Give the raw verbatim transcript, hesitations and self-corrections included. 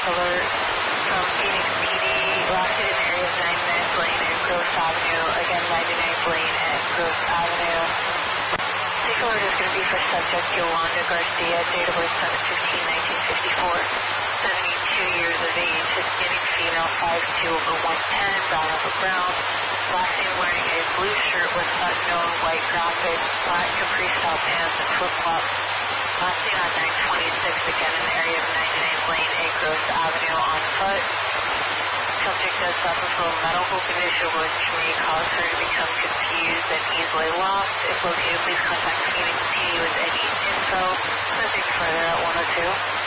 alert from Phoenix P D, last hit in area of ninety-ninth Lane and Gross Avenue, again ninety-ninth Lane and Gross Avenue. Safe alert is going to be for subject Yolanda Garcia, date of birth seven fifteen nineteen fifty-four, seventy-two years of age, Hispanic female, five two over one ten, brown over brown, last name wearing a blue shirt with unknown white graphics, black capri style pants and flip-flops. Last seen on nine twenty-six, again in the area of ninety-ninth Lane and Gross Avenue on foot. Subject does suffer from a medical condition which may cause her to become confused and easily lost. If located, please contact Phoenix P D with any info. Nothing further at one oh two.